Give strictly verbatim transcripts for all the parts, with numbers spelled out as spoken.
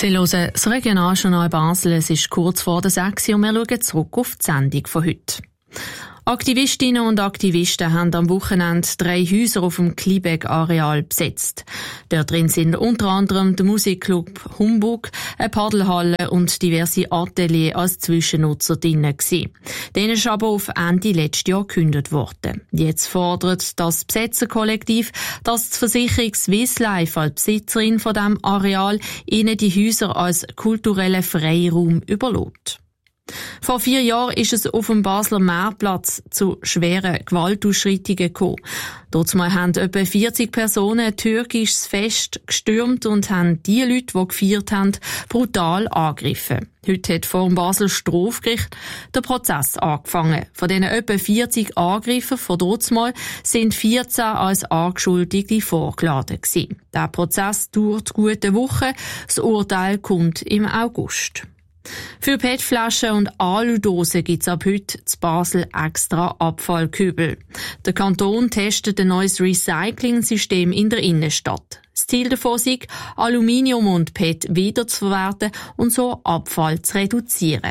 Sie hören das Regionaljournal Basel. Es ist kurz vor der sechs und wir schauen zurück auf die Sendung von heute. Aktivistinnen und Aktivisten haben am Wochenende drei Häuser auf dem Kleebeck-Areal besetzt. Dort drin sind unter anderem der Musikclub Humbug, eine Paddelhalle und diverse Ateliers als Zwischennutzer drinnen gewesen. Denen ist aber auf Ende letzten Jahr gekündigt worden. Jetzt fordert das Besetzerkollektiv, dass die Versicherung Swiss Life als Besitzerin von diesem Areal ihnen die Häuser als kulturellen Freiraum überlässt. Vor vier Jahren ist es auf dem Basler Marktplatz zu schweren Gewaltausschreitungen gekommen. Dort haben etwa vierzig Personen ein türkisches Fest gestürmt und haben die Leute, die gefeiert haben, brutal angegriffen. Heute hat vor dem Basel Strafgericht der Prozess angefangen. Von diesen etwa vierzig Angriffen von dortmal sind vierzehn als Angeschuldigte vorgeladen gewesen. Der Prozess dauert gut eine Woche. Das Urteil kommt im August. Für P E T-Flaschen und Aludosen gibt's ab heute in Basel extra Abfallkübel. Der Kanton testet ein neues Recycling-System in der Innenstadt. Das Ziel davon ist, Aluminium und P E T wiederzuverwerten und so Abfall zu reduzieren.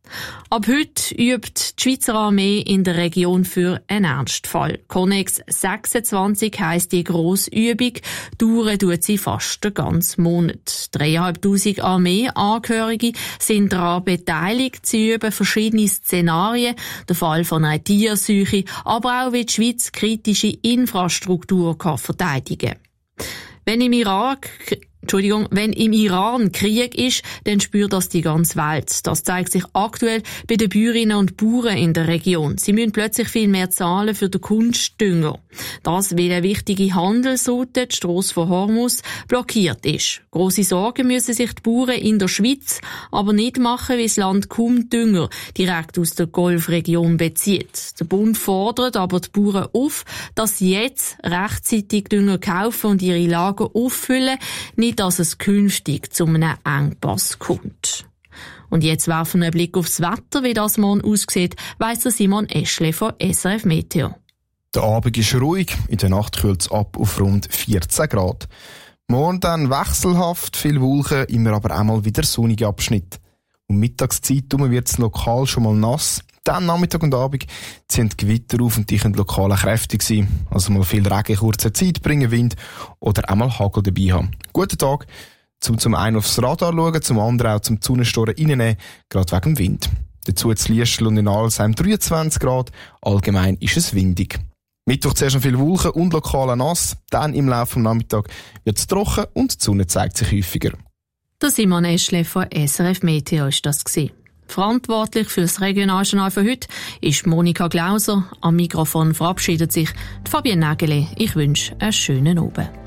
Ab heute übt die Schweizer Armee in der Region für einen Ernstfall. Connex sechsundzwanzig heisst die grosse Übung. Dauern tut sie fast den ganzen Monat. Dreitausendfünfhundert Armeeangehörige sind daran beteiligt. Sie üben verschiedene Szenarien, der Fall von einer Tierseuche, aber auch wie die Schweiz kritische Infrastruktur kann verteidigen kann. Wenn im Irak Entschuldigung, wenn im Iran Krieg ist, dann spürt das die ganze Welt. Das zeigt sich aktuell bei den Bäuerinnen und Bauern in der Region. Sie müssen plötzlich viel mehr zahlen für den Kunstdünger. Das, weil eine wichtige Handelsroute, die Strasse von Hormuz, blockiert ist. Grosse Sorgen müssen sich die Bauern in der Schweiz aber nicht machen, weil das Land kaum Dünger direkt aus der Golfregion bezieht. Der Bund fordert aber die Bauern auf, dass sie jetzt rechtzeitig Dünger kaufen und ihre Lager auffüllen, nicht dass es künftig zu einem Engpass kommt. Und jetzt werfen wir einen Blick aufs Wetter, wie das morgen aussieht, weiss der Simon Eschle von S R F Meteo. Der Abend ist ruhig, in der Nacht kühlt es ab auf rund vierzehn Grad. Morgen dann wechselhaft, viel Wolken, immer aber auch mal wieder sonnige Abschnitt. Um Mittagszeit wird es lokal schon mal nass. Dann Nachmittag und Abend ziehen die Gewitter auf und die können lokal kräftig sein. Also mal viel Regen in kurzer Zeit bringen, Wind oder auch mal Hagel dabei haben. Guten Tag, zum zum einen aufs Radar schauen, zum anderen auch zum Sonnenstoren reinnehmen, gerade wegen dem Wind. Dazu zu Liestel und in Alsheim dreiundzwanzig Grad, allgemein ist es windig. Mittwoch zuerst noch viel Wolken und lokal nass, dann im Laufe des Nachmittags wird es trocken und die Sonne zeigt sich häufiger. Der Simon Eschle von S R F Meteo ist das gewesen. Verantwortlich für das Regionaljournal für heute ist Monika Glauser. Am Mikrofon verabschiedet sich Fabienne Nägeli. Ich wünsche einen schönen Abend.